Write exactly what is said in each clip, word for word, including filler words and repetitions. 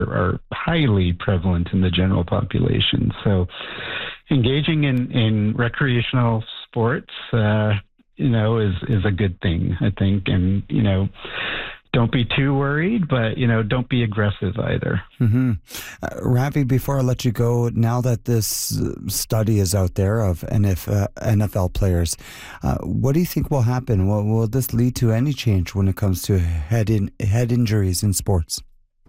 are highly prevalent in the general population. So engaging in, in recreational sports, uh, you know, is, is a good thing, I think. And, you know, don't be too worried, but, you know, don't be aggressive either. Mm-hmm. Uh, Ravi, before I let you go, now that this study is out there of N F L players, uh, what do you think will happen? Will, will this lead to any change when it comes to head in, head injuries in sports?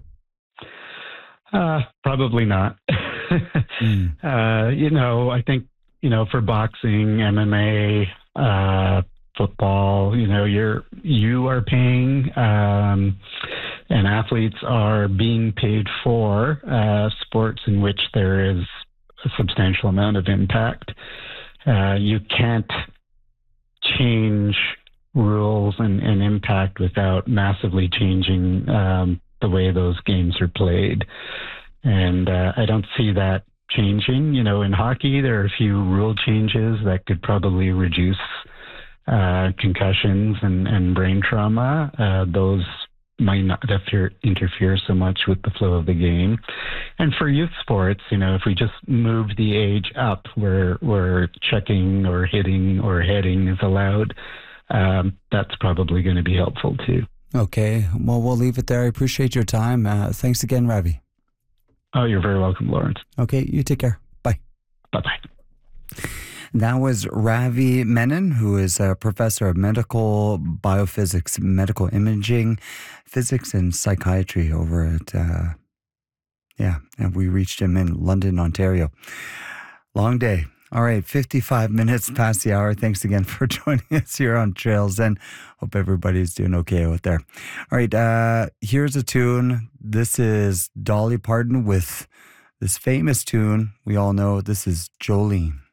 Uh, probably not. mm. uh, you know, I think, you know, for boxing, M M A, uh, football, you know, you're, you are paying, um, and athletes are being paid for, uh, sports in which there is a substantial amount of impact. Uh, you can't change rules and, and impact without massively changing, um, the way those games are played. And, uh, I don't see that changing. You know, in hockey, there are a few rule changes that could probably reduce uh, concussions and, and brain trauma. Uh, those might not interfere, interfere so much with the flow of the game. And for youth sports, you know, if we just move the age up where, where checking or hitting or heading is allowed, um, that's probably going to be helpful too. Okay. Well, we'll leave it there. I appreciate your time. Uh, thanks again, Ravi. Oh, you're very welcome, Lawrence. Okay. You take care. Bye. Bye-bye. That was Ravi Menon, who is a professor of medical biophysics, medical imaging, physics, and psychiatry over at, uh, yeah, and we reached him in London, Ontario. Long day. All right, fifty-five minutes past the hour. Thanks again for joining us here on Trails and hope everybody's doing okay out there. All right, uh, here's a tune. This is Dolly Parton with this famous tune we all know. This is Jolene.